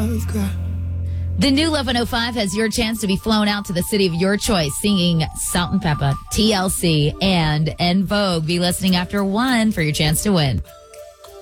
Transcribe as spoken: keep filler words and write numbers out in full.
love, girl. The new Love one oh five has your chance to be flown out to the city of your choice, singing Salt and Peppa, T L C, and En Vogue. Be listening after one for your chance to win.